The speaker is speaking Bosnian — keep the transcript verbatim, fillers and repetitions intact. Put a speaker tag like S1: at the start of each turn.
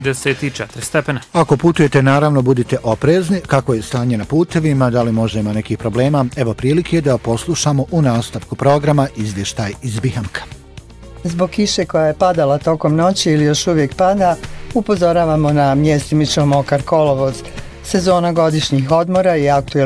S1: deset i četiri stepena.
S2: Ako putujete, naravno, budite oprezni. Kako je stanje na putevima, da li možda ima nekih problema? Evo prilike da poslušamo u nastavku programa izvještaj iz Bihamka.
S3: Zbog kiše koja je padala tokom noći ili još uvijek pada, upozoravamo na mjestimično mokar kolovoz. Sezona godišnjih odmora i aktuelnih